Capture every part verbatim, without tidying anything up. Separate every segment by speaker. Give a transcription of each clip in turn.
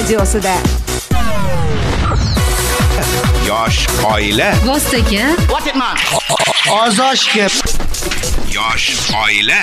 Speaker 1: studiosida.
Speaker 2: Yosh oila.
Speaker 3: Vostaga.
Speaker 4: What it man?
Speaker 5: Ozoshga.
Speaker 2: Yosh oila.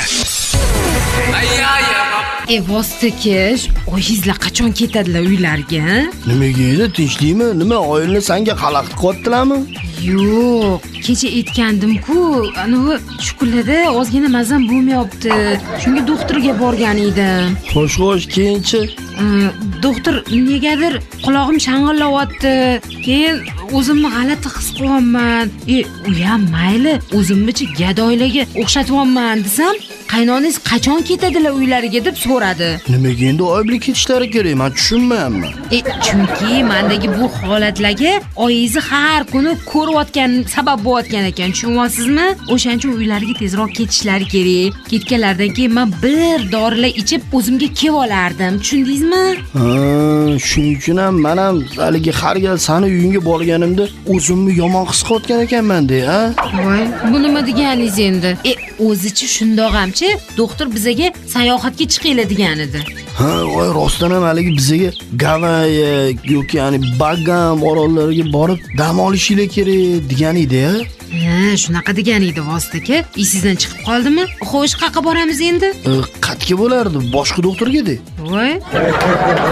Speaker 3: E vostaga, oyingizlar qachon ketadilar uylarga?
Speaker 5: Nimaga edi, tinchlikmi? Nima oilani senga xalaqit qilyaptilarmi?
Speaker 3: Yo'q, kecha aytgandim-ku, anavi shukurlarda ozgina mazam bo'lmayapti. Shunga doktorga borgan edim.
Speaker 5: Xo'sh, xo'sh, keyinchi?
Speaker 3: Doktor negadir qulog'im shang'illayapti. Keyin o'zimni g'alati his qilyapman. E, u ham mayli, o'zimni-chi gadoylarga o'xshatyapman desam, qaynonangiz qachon ketadilar uylariga deb so'radi.
Speaker 5: Nimaga endi oy bilan ketishlari kerak? Men tushunmayapman.
Speaker 3: E, chunki mendagi bu holatlarga oyingizni har kuni ko'rayotgan sabab bo'layotgan ekan, tushunyapsizmi? O'shaning uchun uylariga tezroq ketishlari kerak. Ketganlaridan keyin men bir dorilar ichib o'zimga kelib olardim, tushundingizmi?
Speaker 5: Ha, shuning uchun ham men ham haligi har gal seni uyingga borganimda o'zimni yomon his qilayotgan ekanman-da, ha?
Speaker 3: Voy, bu nima deganingiz endi? E, o'zichi shundoq hamchi, doktor bizaga sayohatga chiqinglar degan edi.
Speaker 5: Ha, voy, rostdan ham haligi bizaga Gavayga yoki ya'ni Bagam orollariga borib dam olishinglar kerak degan edi-ya.
Speaker 3: Ha, shunaqa degan edi vostaga. Esingizdan chiqib qoldimi? Xo'sh, qayerga boramiz endi?
Speaker 5: Qatga bo'lardi, boshqa doktorga-da.
Speaker 3: Voy.